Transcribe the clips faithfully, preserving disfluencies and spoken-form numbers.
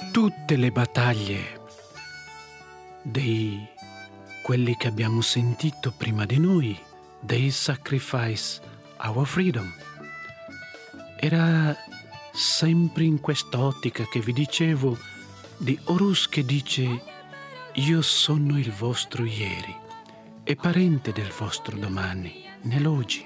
tutte le battaglie dei quelli che abbiamo sentito prima di noi, they sacrifice our freedom, era sempre in quest'ottica che vi dicevo di Horus, che dice: io sono il vostro ieri e parente del vostro domani, nell'oggi.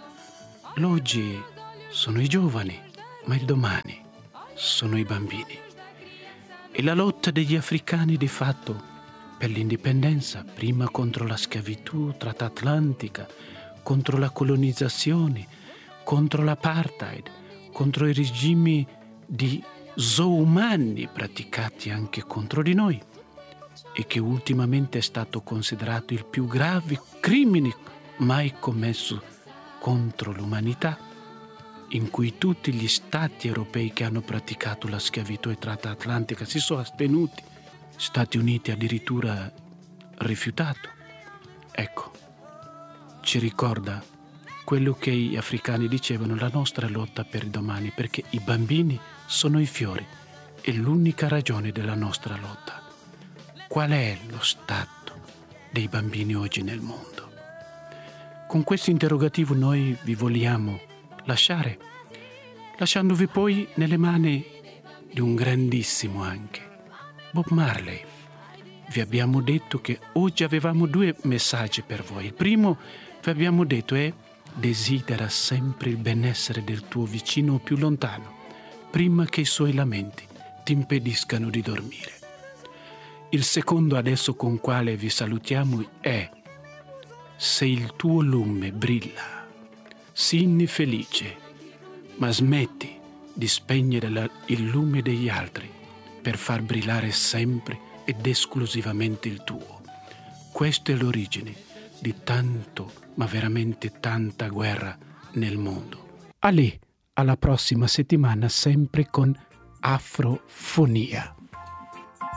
L'oggi sono i giovani, ma il domani sono i bambini. E la lotta degli africani di fatto per l'indipendenza, prima contro la schiavitù transatlantica, contro la colonizzazione, contro l'apartheid, contro i regimi di zoomani praticati anche contro di noi, e che ultimamente è stato considerato il più grave crimine mai commesso contro l'umanità, in cui tutti gli stati europei che hanno praticato la schiavitù transatlantica si sono astenuti, Stati Uniti addirittura rifiutato. Ecco, ci ricorda quello che gli africani dicevano, la nostra lotta per il domani, perché i bambini sono i fiori, è l'unica ragione della nostra lotta. Qual è lo stato dei bambini oggi nel mondo? Con questo interrogativo noi vi vogliamo lasciare, lasciandovi poi nelle mani di un grandissimo anche, Bob Marley. Vi abbiamo detto che oggi avevamo due messaggi per voi. Il primo, vi abbiamo detto, è: desidera sempre il benessere del tuo vicino più lontano, prima che i suoi lamenti ti impediscano di dormire. Il secondo, adesso con quale vi salutiamo, è: se il tuo lume brilla, sii felice, ma smetti di spegnere la, il lume degli altri per far brillare sempre ed esclusivamente il tuo. Questa è l'origine di tanto, ma veramente tanta guerra nel mondo. A lì, alla prossima settimana, sempre con Afrofonia.